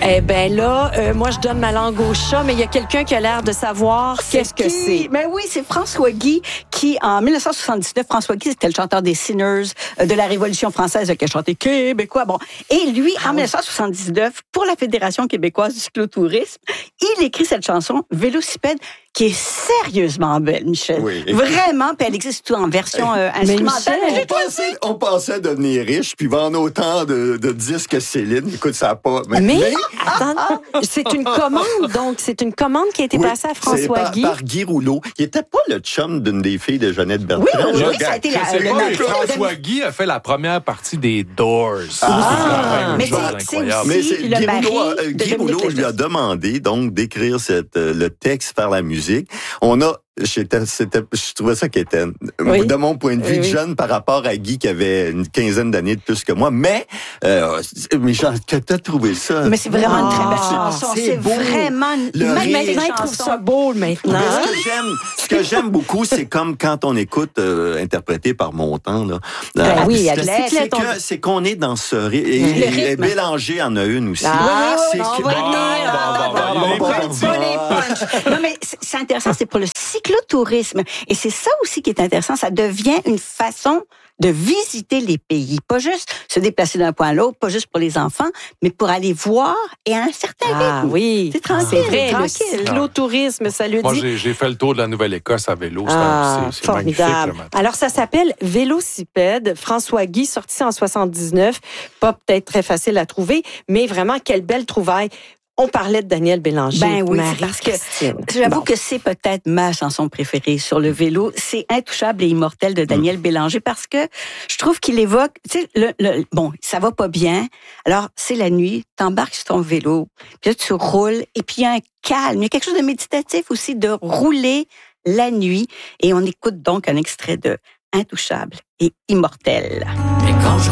Eh ben là, moi, je donne ma langue au chat, mais il y a quelqu'un qui a l'air de savoir qu'est-ce que c'est. Ben oui, c'est François Guy qui, en 1979, François Guy, c'était le chanteur des Sinners de la Révolution française qui a chanté québécois. Bon. Et lui, en 1979, pour la Fédération québécoise du cyclotourisme, il écrit cette chanson, Vélocipède, qui est sérieusement belle, Michel. Oui. Vraiment, puis elle existe tout en version instrumentale. On pensait devenir riche, puis vendre autant de disques que Céline. Écoute, ça n'a pas... Attends, c'est une commande, donc. C'est une commande qui a été passée à François Guy. Par Guy Rouleau. Il n'était pas le chum d'une des filles de Jeannette Bertrand. Oui, ça a été François Guy a fait la première partie des Doors. Mais c'est aussi le mari Guy Rouleau lui a demandé donc d'écrire le texte par la musique. On a je trouvais ça quétaine. Oui. De mon point de vue de jeune par rapport à Guy qui avait une quinzaine d'années de plus que moi. Mais Jean, t'as trouvé ça? Mais c'est vraiment une très belle chanson. C'est beau. Vraiment maintenant, il trouve ça beau maintenant. Ce que j'aime beaucoup, c'est comme quand on écoute interprété par Montan. Là. Oui, c'est qu'on est dans ce rythme. Et Bélanger en a une aussi. Non, mais c'est intéressant, c'est pour le cyclotourisme. Et c'est ça aussi qui est intéressant. Ça devient une façon de visiter les pays. Pas juste se déplacer d'un point à l'autre, pas juste pour les enfants, mais pour aller voir et à un certain rythme. Ah oui. C'est tranquille. C'est vrai, le cyclotourisme, ça le dit. Moi, j'ai fait le tour de la Nouvelle-Écosse à vélo. C'est formidable. Magnifique. Alors, ça s'appelle Vélocipède. François Guy, sorti en 79. Pas peut-être très facile à trouver, mais vraiment, quelle belle trouvaille. On parlait de Daniel Bélanger. Ben oui, parce que j'avoue que c'est peut-être ma chanson préférée sur le vélo. C'est Intouchable et immortel de Daniel Bélanger parce que je trouve qu'il évoque, tu sais, bon, ça va pas bien. Alors, c'est la nuit, t'embarques sur ton vélo, puis là, tu roules, et puis il y a un calme. Il y a quelque chose de méditatif aussi de rouler la nuit. Et on écoute donc un extrait de Intouchable et immortel. Et quand je